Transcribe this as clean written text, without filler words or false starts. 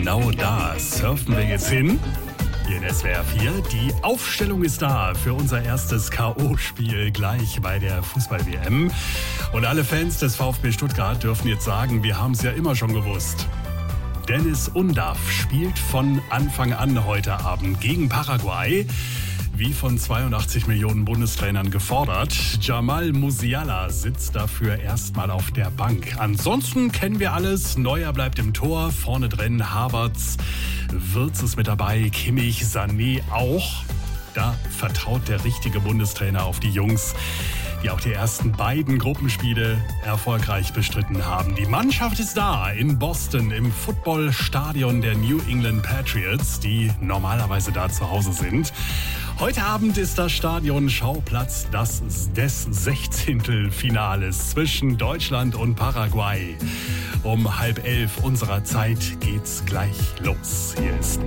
genau da surfen wir jetzt hin. Hier in SWR 4. Die Aufstellung ist da für unser erstes K.O.-Spiel gleich bei der Fußball-WM. Und alle Fans des VfB Stuttgart dürfen jetzt sagen, wir haben es ja immer schon gewusst. Deniz Undav spielt von Anfang an heute Abend gegen Paraguay. Wie von 82 Millionen Bundestrainern gefordert. Jamal Musiala sitzt dafür erstmal auf der Bank. Ansonsten kennen wir alles. Neuer bleibt im Tor. Vorne drin Havertz, Wirtz ist mit dabei. Kimmich, Sané auch. Da vertraut der richtige Bundestrainer auf die Jungs, die auch die ersten beiden Gruppenspiele erfolgreich bestritten haben. Die Mannschaft ist da in Boston im Footballstadion der New England Patriots, die normalerweise da zu Hause sind. Heute Abend ist das Stadion Schauplatz des 16. Finales zwischen Deutschland und Paraguay. Um 10:30 unserer Zeit geht's gleich los. Hier ist